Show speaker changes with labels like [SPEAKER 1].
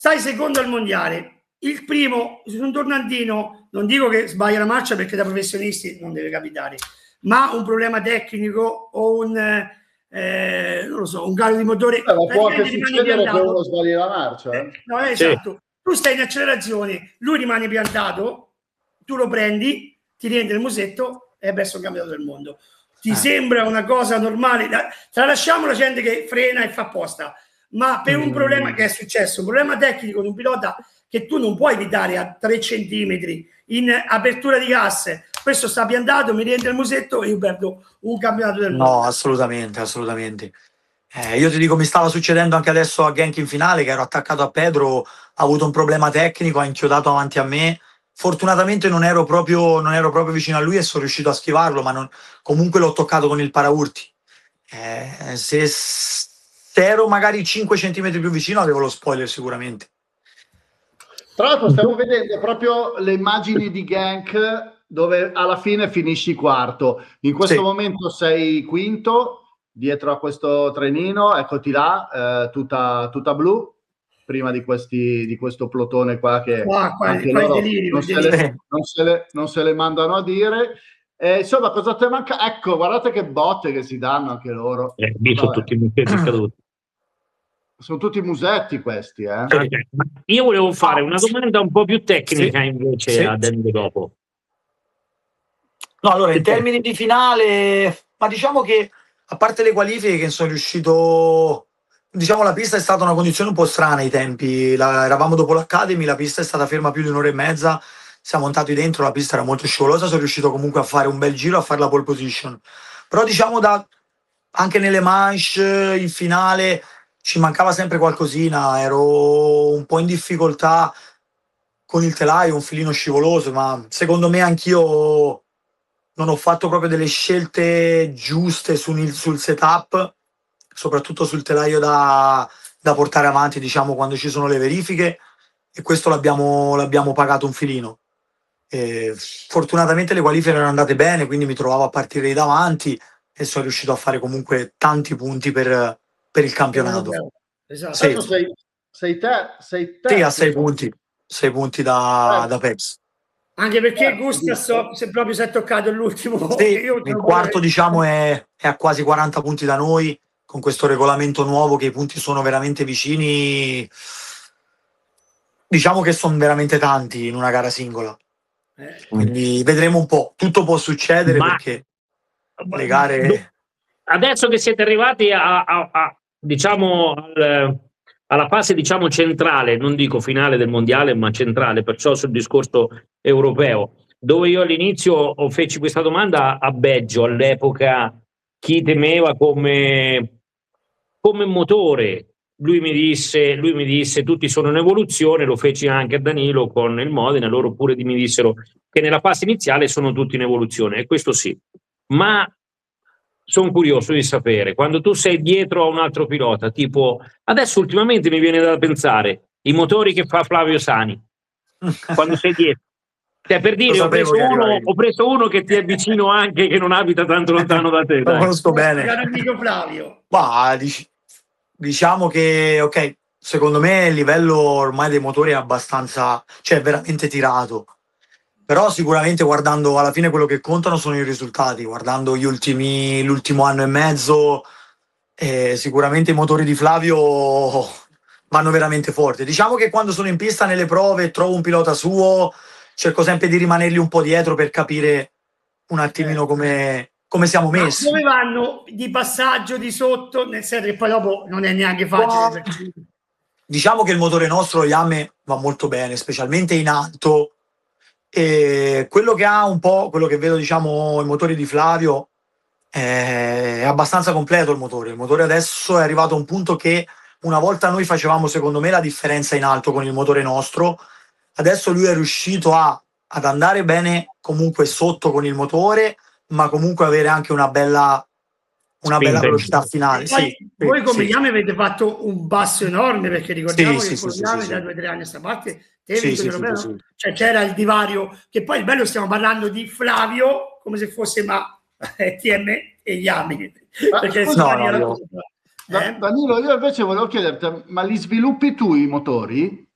[SPEAKER 1] stai secondo al mondiale, il primo su un tornantino, non dico che sbaglia la marcia perché da professionisti non deve capitare, ma un problema tecnico o un non lo so, un calo di motore,
[SPEAKER 2] ma può anche succedere che uno sbagli la marcia.
[SPEAKER 1] No, esatto. Sì. Tu stai in accelerazione, lui rimane piantato, tu lo prendi, ti rientri il musetto e hai perso il campionato del mondo. Ti sembra una cosa normale? Tralasciamo la gente che frena e fa apposta, ma per un problema che è successo, un problema tecnico di un pilota che tu non puoi evitare a 3 centimetri in apertura di gas, questo sta piantato, mi rientra il musetto e io perdo un campionato del mondo.
[SPEAKER 3] No, assolutamente. Io ti dico, mi stava succedendo anche adesso a Genk in finale, che ero attaccato a Pedro, ha avuto un problema tecnico, ha inchiodato avanti a me. Fortunatamente non ero proprio vicino a lui e sono riuscito a schivarlo, ma comunque l'ho toccato con il paraurti. Se ero magari 5 centimetri più vicino avevo lo spoiler sicuramente.
[SPEAKER 2] Tra l'altro stiamo vedendo proprio le immagini di Genk dove alla fine finisci quarto. In questo momento sei quinto dietro a questo trenino, eccoti là, tutta blu, prima di questo plotone qua che anche loro non se le mandano a dire. Insomma, cosa ti manca? Ecco, guardate che botte che si danno anche loro.
[SPEAKER 4] Sono tutti musetti caduti.
[SPEAKER 2] Sono tutti musetti questi,
[SPEAKER 4] Io volevo fare una domanda un po' più tecnica invece a Danilo dopo.
[SPEAKER 3] No, allora, in termini di finale, ma diciamo che a parte le qualifiche che sono riuscito, diciamo la pista è stata una condizione un po' strana ai tempi, eravamo dopo l'Academy, la pista è stata ferma più di un'ora e mezza, siamo montati dentro, la pista era molto scivolosa, sono riuscito comunque a fare un bel giro, a fare la pole position, però diciamo anche nelle manche, in finale, ci mancava sempre qualcosina, ero un po' in difficoltà con il telaio, un filino scivoloso, ma secondo me anch'io non ho fatto proprio delle scelte giuste sul setup, soprattutto sul telaio da portare avanti, diciamo, quando ci sono le verifiche, e questo l'abbiamo pagato un filino. Fortunatamente le qualifiche erano andate bene, quindi mi trovavo a partire di davanti e sono riuscito a fare comunque tanti punti per il campionato.
[SPEAKER 2] Esatto. Sei te
[SPEAKER 3] sì, a 6 punti. 6 punti da Peps.
[SPEAKER 1] Anche perché Gustas se proprio si è toccato l'ultimo.
[SPEAKER 3] Sì, il quarto diciamo è a quasi 40 punti da noi, con questo regolamento nuovo che i punti sono veramente vicini. Diciamo che sono veramente tanti in una gara singola. Quindi vedremo un po'. Tutto può succedere perché le gare...
[SPEAKER 4] Adesso che siete arrivati diciamo alla fase diciamo centrale, non dico finale del mondiale, ma centrale, perciò sul discorso europeo, dove io all'inizio feci questa domanda a Beggio, all'epoca chi temeva come motore. Lui mi disse tutti sono in evoluzione, lo feci anche a Danilo con il Modena, loro pure mi dissero che nella fase iniziale sono tutti in evoluzione, e questo sì, ma sono curioso di sapere, quando tu sei dietro a un altro pilota, tipo adesso ultimamente mi viene da pensare i motori che fa Flavio Sani, quando sei dietro, cioè, per dire ho preso uno che ti è vicino anche, che non abita tanto lontano da te.
[SPEAKER 3] Lo conosco bene.
[SPEAKER 1] Caro amico Flavio.
[SPEAKER 3] Ma diciamo che ok, secondo me il livello ormai dei motori è abbastanza, cioè veramente tirato, però sicuramente guardando alla fine quello che contano sono i risultati, guardando l'ultimo anno e mezzo, sicuramente i motori di Flavio vanno veramente forte. Diciamo che quando sono in pista nelle prove e trovo un pilota suo, cerco sempre di rimanergli un po' dietro per capire un attimino come siamo messi.
[SPEAKER 1] Dove vanno di passaggio, di sotto, nel senso che poi dopo non è neanche facile. Perché...
[SPEAKER 3] Diciamo che il motore nostro, Yame, va molto bene, specialmente in alto. E quello che ha un po', quello che vedo, diciamo, i motori di Flavio, è abbastanza completo il motore. Il motore adesso è arrivato a un punto che una volta noi facevamo, secondo me, la differenza in alto con il motore nostro. Adesso lui è riuscito ad andare bene comunque sotto con il motore, ma comunque avere anche una bella velocità finale.
[SPEAKER 1] Voi come Yame avete fatto un passo enorme, perché ricordiamo che con Yame da 2 o 3 anni a sta parte cioè c'era il divario, che poi il bello, stiamo parlando di Flavio come se fosse TM e Yame, perché
[SPEAKER 2] Danilo, io invece volevo chiederti, ma li sviluppi tu i motori?